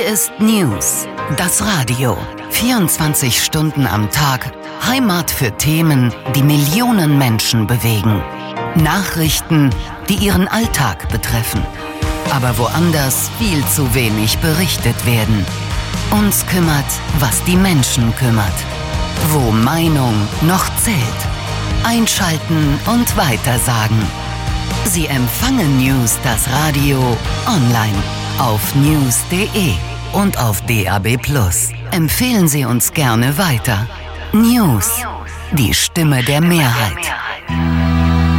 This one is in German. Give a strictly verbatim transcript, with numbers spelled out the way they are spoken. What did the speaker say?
ist News, das Radio. vierundzwanzig Stunden am Tag, Heimat für Themen, die Millionen Menschen bewegen. Nachrichten, die ihren Alltag betreffen. Aber woanders viel zu wenig berichtet werden. Uns kümmert, was die Menschen kümmert. Wo Meinung noch zählt. Einschalten und weitersagen. Sie empfangen News, das Radio, online, auf news punkt de und auf D A B plus. Empfehlen Sie uns gerne weiter. News, die Stimme der Mehrheit.